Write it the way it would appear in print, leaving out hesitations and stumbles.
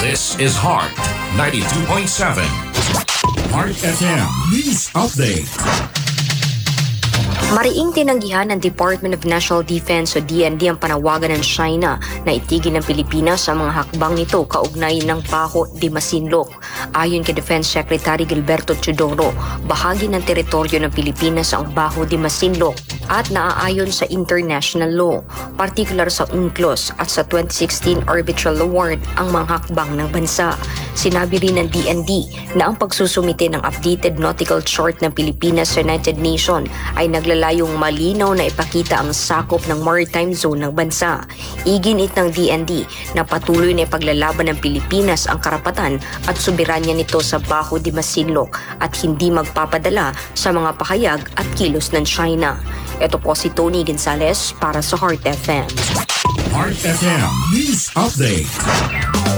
This is Heart 92.7. Heart FM News Update. Mariing tinanggihan ng Department of National Defense o DND ang panawagan ng China na itigil ng Pilipinas sa mga hakbang nito kaugnay ng Baho de Masinloc. Ayon kay Defense Secretary Gilberto Teodoro, bahagi ng teritoryo ng Pilipinas ang Baho de Masinloc at naaayon sa international law, partikular sa UNCLOS at sa 2016 Arbitral Award ang mga hakbang ng bansa. Sinabi rin ng DND na ang pagsusumite ng updated nautical chart ng Pilipinas sa United Nations ay naglalayong malinaw na ipakita ang sakop ng maritime zone ng bansa. Iginit ng DND na patuloy na ipaglalaban ng Pilipinas ang karapatan at soberanya nito sa Baho de Masinloc at hindi magpapadala sa mga pahayag at kilos ng China. Ito po si Tony Gonzalez para sa Heart FM. Heart FM News Update.